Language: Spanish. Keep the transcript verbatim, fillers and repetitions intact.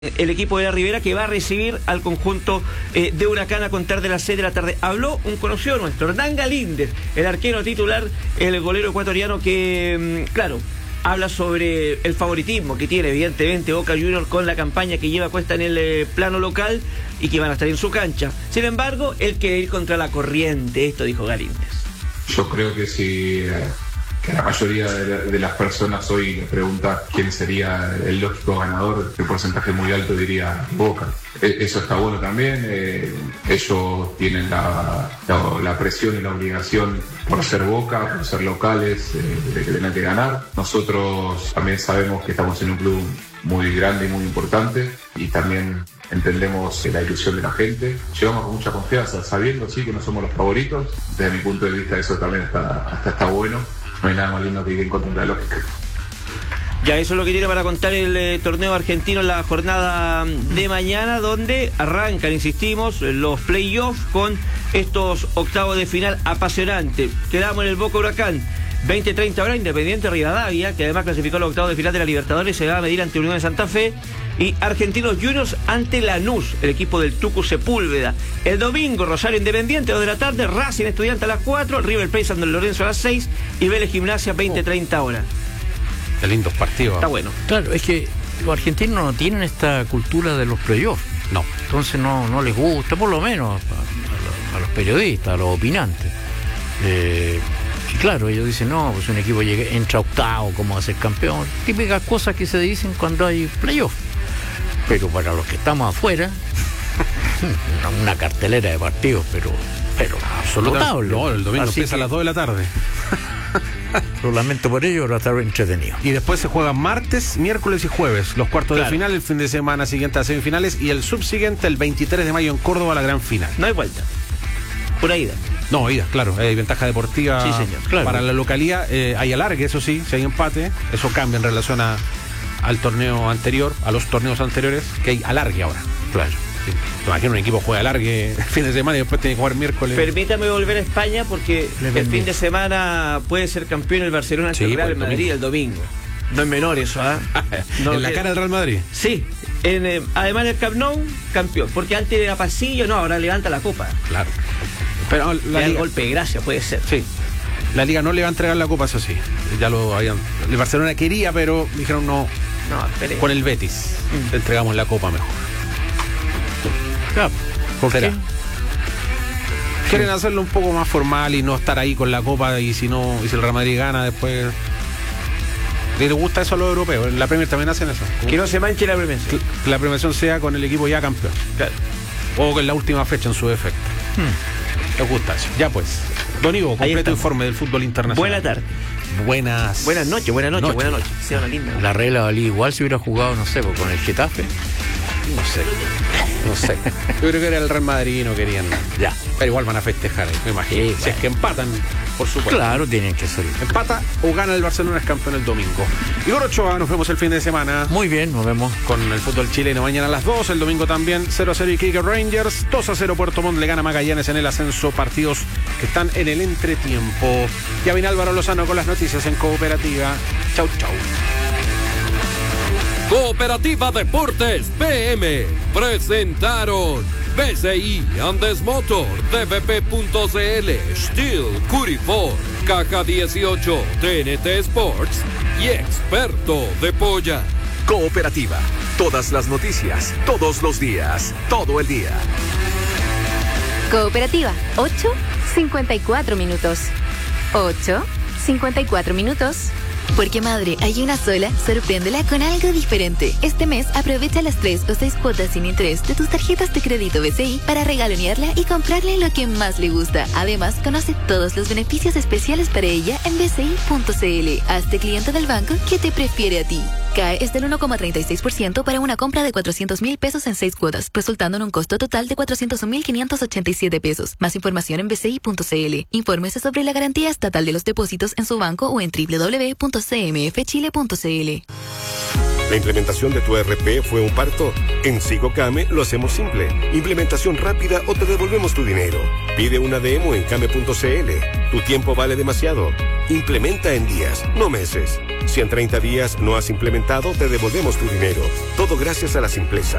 El equipo de la Ribera que va a recibir al conjunto eh, de Huracán a contar de las seis de la tarde. Habló un conocido nuestro, Hernán Galíndez, el arquero titular, el golero ecuatoriano que, claro, habla sobre el favoritismo que tiene evidentemente Boca Juniors con la campaña que lleva Cuesta en el eh, plano local y que van a estar en su cancha. Sin embargo, él quiere ir contra la corriente, esto dijo Galíndez. Yo creo que si... Eh... que la mayoría de, de las personas hoy le pregunta quién sería el lógico ganador, el porcentaje muy alto diría Boca. E, eso está bueno también, eh, ellos tienen la, la, la presión y la obligación por ser Boca, por ser locales, eh, de que tengan que ganar. Nosotros también sabemos que estamos en un club muy grande y muy importante y también entendemos la ilusión de la gente. Llegamos con mucha confianza, sabiendo sí que no somos los favoritos. Desde mi punto de vista eso también está, hasta está bueno. No hay nada más lindo que ir en contra de la lógica. Ya, eso es lo que tiene para contar el eh, torneo argentino en la jornada de mañana, donde arrancan, insistimos, los playoffs con estos octavos de final apasionantes. Quedamos en el Boca Huracán, veinte treinta horas, Independiente Rivadavia, que además clasificó los octavos de final de la Libertadores, se va a medir ante Unión de Santa Fe, y Argentinos Juniors ante Lanús, el equipo del Tucu Sepúlveda. El domingo, Rosario Independiente, dos de la tarde, Racing Estudiante a las cuatro, River Plate San Lorenzo a las seis y Vélez Gimnasia veinte treinta horas. Qué lindos partidos. Está bueno. Claro, es que los argentinos no tienen esta cultura de los playoffs. No. Entonces no, no les gusta, por lo menos a, a, a los periodistas, a los opinantes. Eh, y claro, ellos dicen, no, pues un equipo llega, entra octavo, ¿cómo va a ser campeón? Típicas cosas que se dicen cuando hay playoffs. Pero para los que estamos afuera, una cartelera de partidos, pero, pero absolutable. No, el domingo Así empieza que, a las dos de la tarde. Lo lamento por ello, va a estar entretenido. Y después se juegan martes, miércoles y jueves, los cuartos claro. de final, el fin de semana siguiente a semifinales y el subsiguiente el veintitrés de mayo en Córdoba la gran final. No hay vuelta. Pura ida. No, ida, claro, hay ventaja deportiva. Sí, señor, claro. Para la localía, eh, hay alargue, eso sí, si hay empate, eso cambia en relación a al torneo anterior, a los torneos anteriores, que hay alargue ahora. Claro. Sí. Imagino un equipo juega alargue el fin de semana y después tiene que jugar miércoles. Permítame volver a España porque Le el vendí. fin de semana puede ser campeón el Barcelona ante Sí, el Real pues, Madrid el domingo. No es menor eso, ¿ah? ¿eh? No, en la que... cara del Real Madrid. Sí. En, eh, además del Camp Nou, campeón. Porque antes era pasillo, no, ahora levanta la copa. Claro. Pero Le la da el liga, golpe de gracia, puede ser. sí. La liga no le va a entregar la copa, eso sí. Ya lo habían. El Barcelona quería, pero dijeron no. No, espere. Con el Betis Mm. le entregamos la copa mejor. Claro. ¿Por ¿Será? qué? Quieren hacerlo un poco más formal y no estar ahí con la copa y si no, y si el Real Madrid gana después. ¿Les gusta eso a los europeos? En la Premier también hacen eso. Que no se manche la premiación. Que la premiación sea con el equipo ya campeón. Claro. O en la última fecha en su defecto. Hmm. Les gusta eso. Ya pues. Don Ivo, completo estamos. informe del fútbol internacional. Buena tarde. Buenas. Buenas noches, buenas noches, Noche. buenas noches. Sea una linda. La regla valía igual si hubiera jugado, no sé, pues, con el Getafe. No sé. No sé. Yo creo que era el Real Madrid y no querían. Ya. Pero igual van a festejar, me imagino. Sí, si bueno. es que empatan, por supuesto. Claro, tienen que ser. Empata o gana el Barcelona, es campeón el domingo. Igor Ochoa, nos vemos el fin de semana Muy bien, nos vemos. con el fútbol chileno mañana a las dos, el domingo también cero a cero Iquique Rangers, dos a cero Puerto Montt le gana Magallanes en el ascenso, partidos que están en el entretiempo. Ya viene Álvaro Lozano con las noticias en Cooperativa. Chau, chau. Cooperativa Deportes B M presentaron B C I Andes Motor, D V P punto C L, Steel, Curifor, Caja dieciocho, T N T Sports y Experto de Polla. Cooperativa. Todas las noticias, todos los días, todo el día. Cooperativa, ocho cincuenta y cuatro minutos. ocho cincuenta y cuatro minutos. Porque madre, hay una sola, sorpréndela con algo diferente. Este mes aprovecha las tres o seis cuotas sin interés de tus tarjetas de crédito B C I para regalonearla y comprarle lo que más le gusta. Además, conoce todos los beneficios especiales para ella en B C I punto C L. Hazte cliente del banco que te prefiere a ti. C A E es del uno coma treinta y seis por ciento para una compra de cuatrocientos mil pesos en seis cuotas, resultando en un costo total de cuatrocientos mil quinientos ochenta y siete pesos. Más información en B C I punto C L. Infórmese sobre la garantía estatal de los depósitos en su banco o en doble u doble u doble u punto c m f chile punto c l. ¿La implementación de tu E R P fue un parto? En Sigocame lo hacemos simple. Implementación rápida o te devolvemos tu dinero. Pide una demo en came punto c l. Tu tiempo vale demasiado. Implementa en días, no meses. Si en treinta días no has implementado, te devolvemos tu dinero. Todo gracias a la simpleza.